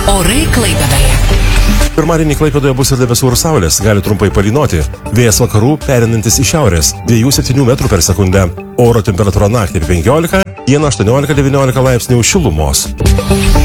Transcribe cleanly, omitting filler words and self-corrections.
Orai Klaipėdoje. Pirmadienį Klaipėdoje bus ir debesų ir saulės, gali trumpai palynoti. Vėjas vakarų pereinantis į šiaurės, 2–7 metrų per sekundę. Oro temperatūra naktį 15, dieną 18–19 laipsnių šilumos.